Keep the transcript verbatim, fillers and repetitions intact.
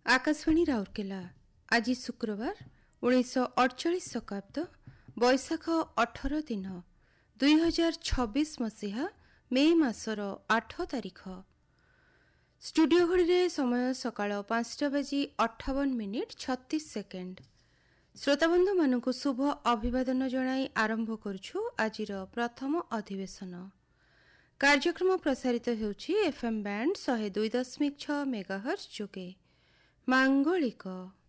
आकाशवाणी राउरकेला आज शुक्रवार उन्नीस अड़चाश शकाब्द बैशाख अठर दिन दुई हजार छब्बीस मसीहा मे मासर आठ तारिख। स्टूडियो घड़ी समय सकाळ पांचटा बाजी अठावन मिनिट छत्तीस सेकेंड। श्रोताबंधु मानक शुभ अभिवादन जणाई आरंभ करुछु आजिर प्रथम अधिवेशन। कार्यक्रम प्रसारित हेउछि एफएम बैंड एक शून्य दुई दशमिक छह मेगाहर्ट्ज जोगे मांगलिक